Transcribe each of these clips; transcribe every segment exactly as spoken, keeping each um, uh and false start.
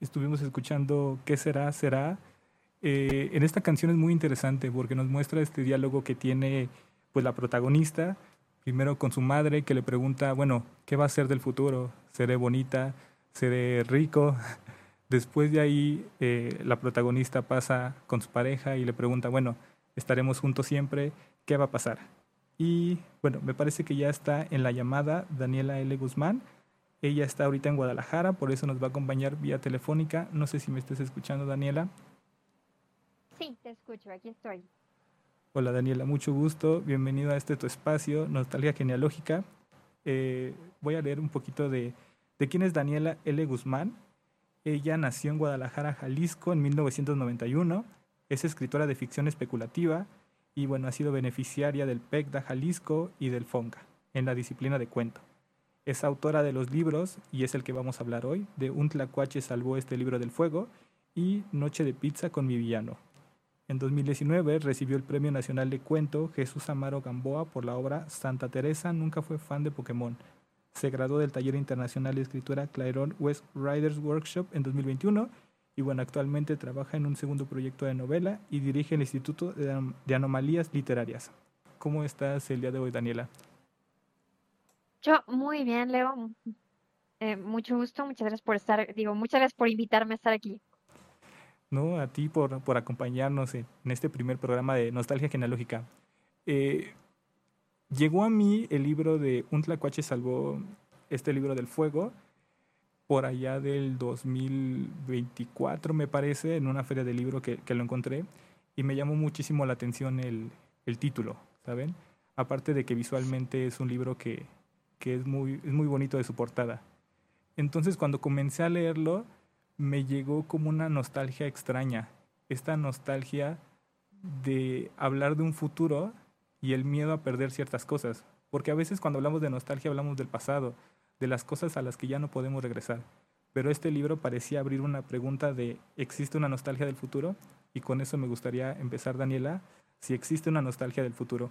estuvimos escuchando ¿Qué será? Será. Eh, en esta canción es muy interesante porque nos muestra este diálogo que tiene pues la protagonista, primero con su madre que le pregunta, bueno, ¿qué va a ser del futuro? ¿Seré bonita? ¿Seré rico? Después de ahí eh, la protagonista pasa con su pareja y le pregunta, bueno, ¿estaremos juntos siempre? ¿Qué va a pasar? Y bueno, me parece que ya está en la llamada Daniela L. Guzmán. Ella está ahorita en Guadalajara, por eso nos va a acompañar vía telefónica. No sé si me estás escuchando, Daniela. Sí, te escucho, aquí estoy. Hola Daniela, mucho gusto. Bienvenido a este tu espacio, Nostalgia Genealógica. Eh, voy a leer un poquito de, de quién es Daniela L. Guzmán. Ella nació en Guadalajara, Jalisco, en mil novecientos noventa y uno. Es escritora de ficción especulativa y bueno, ha sido beneficiaria del PECDA Jalisco y del FONCA en la disciplina de cuento. Es autora de los libros, y es el que vamos a hablar hoy, de Un tlacuache salvó este libro del fuego y Noche de pizza con mi villano. En dos mil diecinueve recibió el Premio Nacional de Cuento Jesús Amaro Gamboa por la obra Santa Teresa nunca fue fan de Pokémon. Se graduó del Taller Internacional de Escritura Clairon West Riders Workshop en dos mil veintiuno y bueno, actualmente trabaja en un segundo proyecto de novela y dirige el Instituto de, Anom- de Anomalías Literarias. ¿Cómo estás el día de hoy, Daniela? Yo muy bien, Leo. mu- eh, mucho gusto, muchas gracias por estar, digo, muchas gracias por invitarme a estar aquí. No, a ti por, por acompañarnos en, en este primer programa de Nostalgia Genealógica. Eh, Llegó a mí el libro de Un tlacuache salvó este libro del fuego por allá del dos mil veinticuatro, me parece, en una feria de libro que, que lo encontré y me llamó muchísimo la atención el, el título, ¿saben? Aparte de que visualmente es un libro que, que es, muy, es muy bonito de su portada. Entonces cuando comencé a leerlo me llegó como una nostalgia extraña, esta nostalgia de hablar de un futuro y el miedo a perder ciertas cosas. Porque a veces cuando hablamos de nostalgia hablamos del pasado, de las cosas a las que ya no podemos regresar. Pero este libro parecía abrir una pregunta de ¿existe una nostalgia del futuro? Y con eso me gustaría empezar, Daniela, si existe una nostalgia del futuro.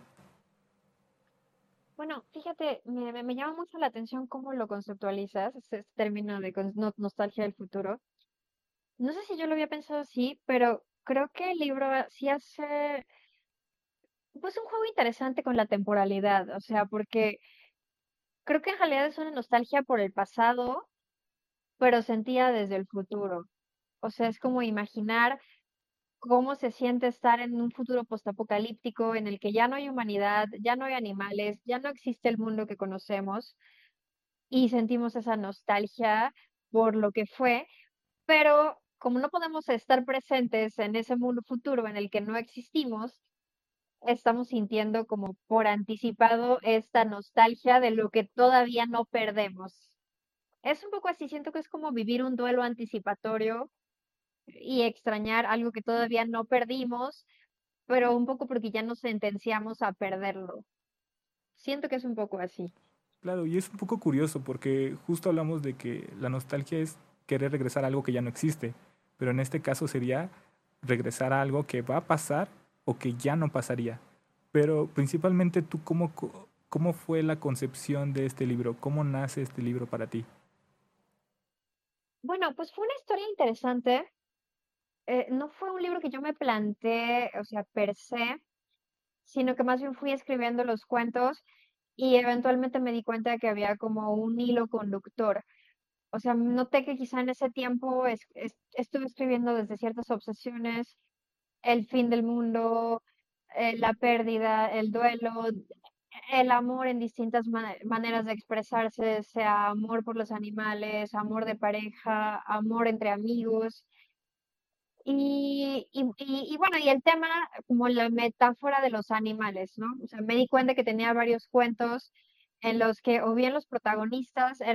Bueno, fíjate, me, me- me llama mucho la atención cómo lo conceptualizas, ese, ese término de con- no- nostalgia del futuro. No sé si yo lo había pensado así, pero creo que el libro sí hace, pues, un juego interesante con la temporalidad, o sea, porque creo que en realidad es una nostalgia por el pasado, pero sentida desde el futuro. O sea, es como imaginar cómo se siente estar en un futuro postapocalíptico en el que ya no hay humanidad, ya no hay animales, ya no existe el mundo que conocemos y sentimos esa nostalgia por lo que fue, pero como no podemos estar presentes en ese mundo futuro en el que no existimos, estamos sintiendo como por anticipado esta nostalgia de lo que todavía no perdemos. Es un poco así, siento que es como vivir un duelo anticipatorio y extrañar algo que todavía no perdimos, pero un poco porque ya nos sentenciamos a perderlo. Siento que es un poco así. Claro, y es un poco curioso porque justo hablamos de que la nostalgia es querer regresar a algo que ya no existe, pero en este caso sería regresar a algo que va a pasar o que ya no pasaría. Pero principalmente tú, ¿cómo, co- cómo fue la concepción de este libro? ¿Cómo nace este libro para ti? Bueno, pues fue una historia interesante. Eh, no fue un libro que yo me planteé, o sea, per se, sino que más bien fui escribiendo los cuentos y eventualmente me di cuenta de que había como un hilo conductor. O sea, noté que quizá en ese tiempo es- es- estuve escribiendo desde ciertas obsesiones, el fin del mundo, eh, la pérdida, el duelo, el amor en distintas ma- maneras de expresarse, sea amor por los animales, amor de pareja, amor entre amigos. Y, y, y, y bueno, y el tema como la metáfora de los animales, ¿no? O sea, me di cuenta que tenía varios cuentos en los que o bien los protagonistas